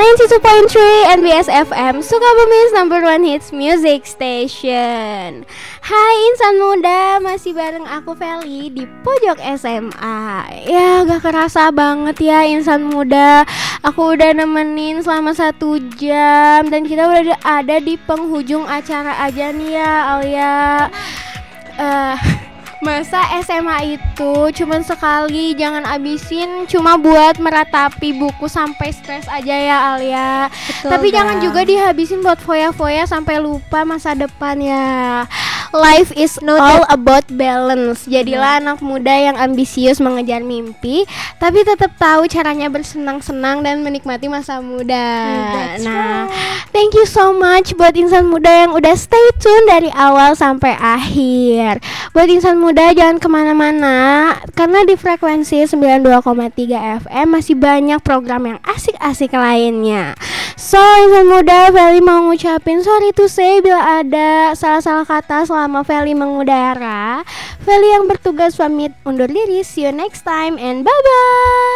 92.3 NBS FM Sukabumi's number one hits music station. Hai insan muda, masih bareng aku Feli di pojok SMA. Ya gak kerasa banget ya insan muda, aku udah nemenin selama 1 jam. Dan kita udah ada di penghujung acara aja nih ya Alia. Masa SMA itu cuman sekali, jangan abisin cuma buat meratapi buku sampai stres aja ya Alia. Betul, tapi Bang. jangan juga dihabisin buat foya-foya sampai lupa masa depan ya. Life is all about balance. Jadilah anak muda yang ambisius mengejar mimpi, tapi tetap tahu caranya bersenang-senang dan menikmati masa muda. Nah, thank you so much buat insan muda yang udah stay tune dari awal sampai akhir. Buat insan muda jangan kemana-mana, karena di frekuensi 92,3 FM masih banyak program yang asik-asik lainnya. So insan muda, Feli mau ngucapin sorry to say bila ada salah-salah kata selama Feli mengudara. Feli yang bertugas pamit undur diri. See you next time and bye-bye.